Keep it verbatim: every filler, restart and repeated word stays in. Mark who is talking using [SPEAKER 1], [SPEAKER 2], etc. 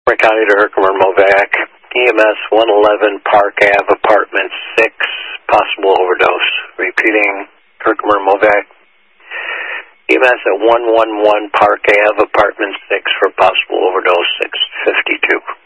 [SPEAKER 1] Frank County to Herkimer Movac, E M S one eleven Park Ave, Apartment six, possible overdose. Repeating, Herkimer Movac, E M S at one eleven Park Ave, Apartment six for possible overdose, six fifty-two.